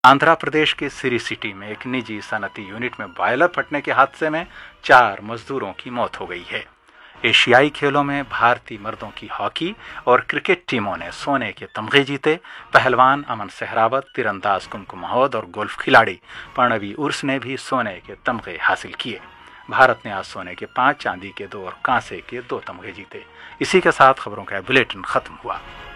आंध्र प्रदेश के सिरी सिटी में एक निजी सनती यूनिट में बॉयलर फटने के हादसे में 4 मजदूरों की मौत हो गई है। एशियाई खेलों में भारतीय मर्दों की हॉकी और क्रिकेट टीमों ने सोने के तमगे जीते। पहलवान अमन सहरावत, तीरंदाज कुमकुम अहूद और गोल्फ खिलाड़ी प्रणवी उर्स ने भी सोने के तमगे हासिल किए। भारत ने आज सोने के 5, चांदी के 2 और कांसे के 2 तमगे जीते। इसी के साथ खबरों का बुलेटिन खत्म हुआ।